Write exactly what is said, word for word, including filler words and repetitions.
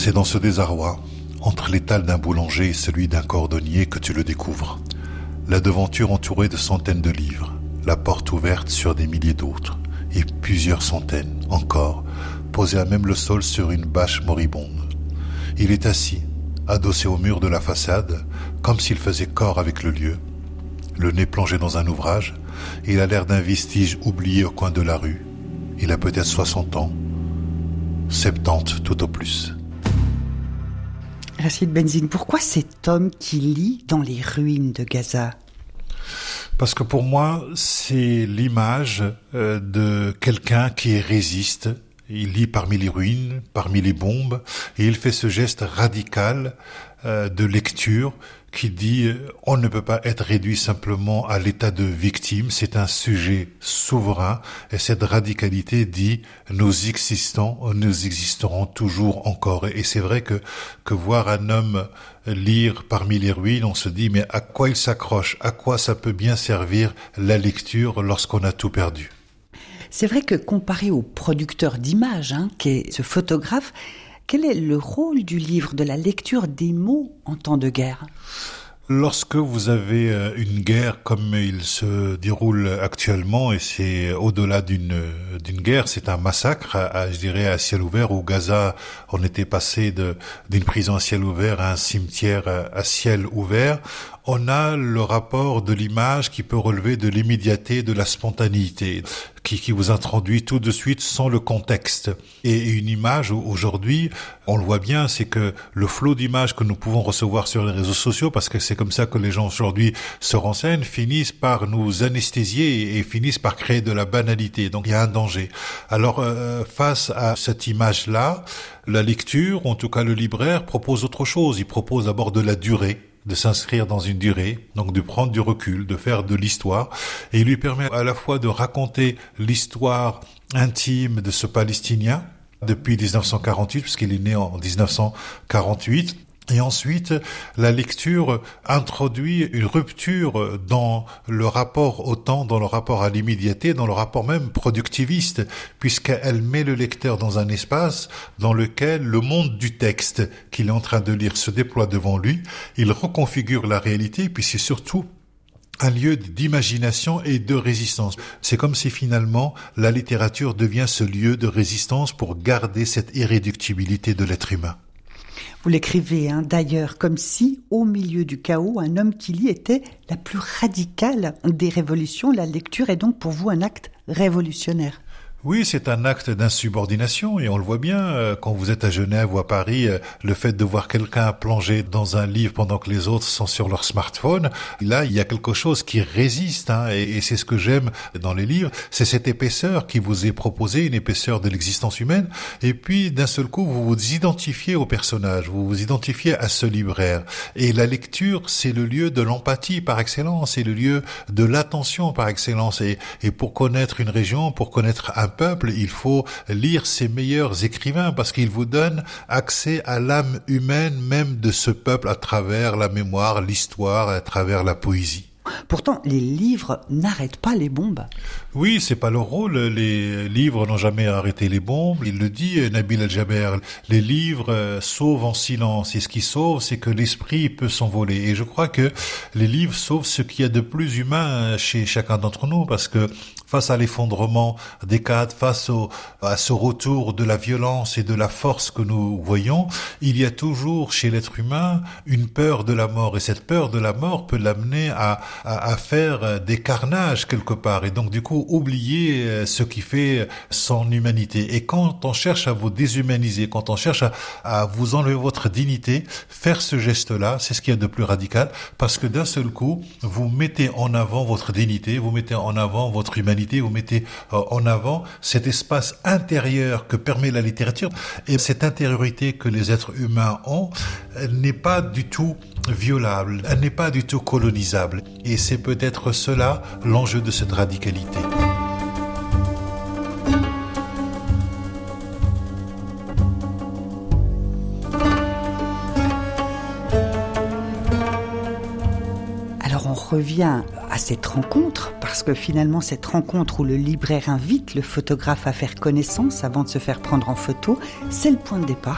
C'est dans ce désarroi, entre l'étal d'un boulanger et celui d'un cordonnier, que tu le découvres. La devanture entourée de centaines de livres, la porte ouverte sur des milliers d'autres, et plusieurs centaines, encore, posées à même le sol sur une bâche moribonde. Il est assis, adossé au mur de la façade, comme s'il faisait corps avec le lieu. Le nez plongé dans un ouvrage, il a l'air d'un vestige oublié au coin de la rue. Il a peut-être soixante ans, soixante-dix tout au plus. Rachid Benzine, pourquoi cet homme qui lit dans les ruines de Gaza ? Parce que pour moi, c'est l'image euh, de quelqu'un qui résiste. Il lit parmi les ruines, parmi les bombes, et il fait ce geste radical euh, de lecture qui dit euh, on ne peut pas être réduit simplement à l'état de victime, c'est un sujet souverain, et cette radicalité dit nous existons, nous existerons toujours encore. Et c'est vrai que que voir un homme lire parmi les ruines, on se dit mais à quoi il s'accroche, à quoi ça peut bien servir la lecture lorsqu'on a tout perdu. C'est vrai que comparé au producteur d'images, hein, qu'est ce photographe, quel est le rôle du livre, de la lecture des mots en temps de guerre ? Lorsque vous avez une guerre comme il se déroule actuellement, et c'est au-delà d'une d'une guerre, c'est un massacre, à, je dirais à ciel ouvert, où Gaza, on était passé de d'une prison à ciel ouvert à un cimetière à ciel ouvert. On a le rapport de l'image qui peut relever de l'immédiateté, de la spontanéité, qui, qui vous introduit tout de suite sans le contexte. Et une image, aujourd'hui, on le voit bien, c'est que le flot d'images que nous pouvons recevoir sur les réseaux sociaux, parce que c'est comme ça que les gens aujourd'hui se renseignent, finissent par nous anesthésier et finissent par créer de la banalité. Donc il y a un danger. Alors euh, face à cette image-là, la lecture, en tout cas le libraire, propose autre chose. Il propose d'abord de la durée, de s'inscrire dans une durée, donc de prendre du recul, de faire de l'histoire, et il lui permet à la fois de raconter l'histoire intime de ce Palestinien depuis dix-neuf cent quarante-huit, puisqu'il est né en dix-neuf cent quarante-huit, et ensuite, la lecture introduit une rupture dans le rapport au temps, dans le rapport à l'immédiateté, dans le rapport même productiviste, puisqu'elle met le lecteur dans un espace dans lequel le monde du texte qu'il est en train de lire se déploie devant lui. Il reconfigure la réalité, puis c'est surtout un lieu d'imagination et de résistance. C'est comme si finalement la littérature devient ce lieu de résistance pour garder cette irréductibilité de l'être humain. Vous l'écrivez hein, d'ailleurs comme si, au milieu du chaos, un homme qui lit était la plus radicale des révolutions. La lecture est donc pour vous un acte révolutionnaire. Oui, c'est un acte d'insubordination et on le voit bien quand vous êtes à Genève ou à Paris, le fait de voir quelqu'un plonger dans un livre pendant que les autres sont sur leur smartphone, là il y a quelque chose qui résiste hein, et, et c'est ce que j'aime dans les livres, c'est cette épaisseur qui vous est proposée, une épaisseur de l'existence humaine, et puis d'un seul coup vous vous identifiez au personnage, vous vous identifiez à ce libraire, et la lecture c'est le lieu de l'empathie par excellence, c'est le lieu de l'attention par excellence, et, et pour connaître une région, pour connaître un peuple, il faut lire ses meilleurs écrivains parce qu'ils vous donnent accès à l'âme humaine même de ce peuple à travers la mémoire, l'histoire, à travers la poésie. Pourtant, les livres n'arrêtent pas les bombes. Oui, c'est pas leur rôle. Les livres n'ont jamais arrêté les bombes. Il le dit, Nabil El-Jaber. Les livres euh, sauvent en silence. Et ce qui sauve, c'est que l'esprit peut s'envoler. Et je crois que les livres sauvent ce qu'il y a de plus humain chez chacun d'entre nous, parce que face à l'effondrement des cadres, face au, à ce retour de la violence et de la force que nous voyons, il y a toujours chez l'être humain une peur de la mort. Et cette peur de la mort peut l'amener à, à, à faire des carnages quelque part. Et donc du coup, oublier ce qui fait son humanité. Et quand on cherche à vous déshumaniser, quand on cherche à, à vous enlever votre dignité, faire ce geste-là, c'est ce qu'il y a de plus radical, parce que d'un seul coup, vous mettez en avant votre dignité, vous mettez en avant votre humanité, vous mettez en avant cet espace intérieur que permet la littérature, et cette intériorité que les êtres humains ont, elle n'est pas du tout violable, elle n'est pas du tout colonisable, et c'est peut-être cela l'enjeu de cette radicalité. Alors on revient à cette rencontre, parce que finalement cette rencontre où le libraire invite le photographe à faire connaissance avant de se faire prendre en photo, c'est le point de départ.